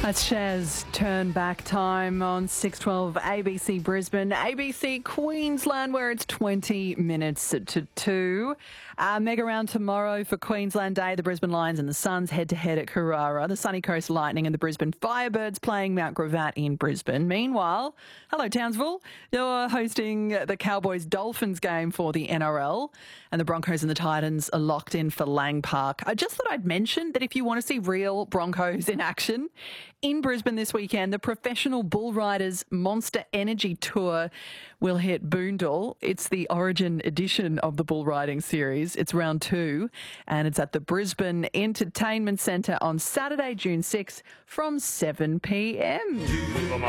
That's Shaz. Turn back time on 612 ABC Brisbane, ABC Queensland, where it's 20 minutes to 2. Mega round tomorrow for Queensland Day. The Brisbane Lions and the Suns head-to-head at Carrara. The Sunny Coast Lightning and the Brisbane Firebirds playing Mount Gravatt in Brisbane. Meanwhile, hello Townsville, you're hosting the Cowboys-Dolphins game for the NRL, and the Broncos and the Titans are locked in for Lang Park. I just thought I'd mention that if you want to see real Broncos in action, in Brisbane this weekend, the Professional Bull Riders Monster Energy Tour will hit Boondall. It's the Origin edition of the bull riding series. It's round 2, and it's at the Brisbane Entertainment Centre on Saturday, June 6th from 7 p.m.